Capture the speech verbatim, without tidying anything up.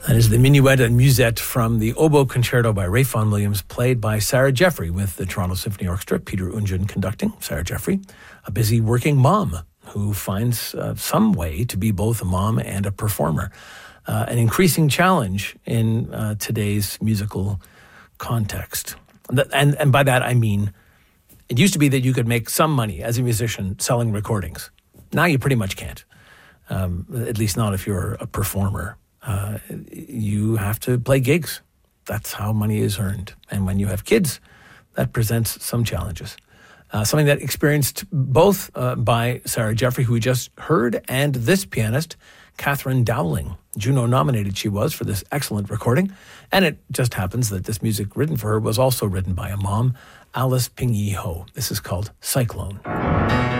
That is the Minuet and Musette from the Oboe Concerto by Ralph Vaughan Williams, played by Sarah Jeffrey with the Toronto Symphony Orchestra, Peter Unjin conducting. Sarah Jeffrey, a busy working mom who finds uh, some way to be both a mom and a performer. Uh, an increasing challenge in uh, today's musical context. And, and by that I mean, it used to be that you could make some money as a musician selling recordings. Now you pretty much can't, um, at least not if you're a performer. Uh, you have to play gigs. That's how money is earned. And when you have kids, that presents some challenges. Uh, something that experienced both uh, by Sarah Jeffrey, who we just heard, and this pianist, Catherine Dowling. Juno nominated she was for this excellent recording. And it just happens that this music written for her was also written by a mom, Alice Ping Yee Ho. This is called Cyclone.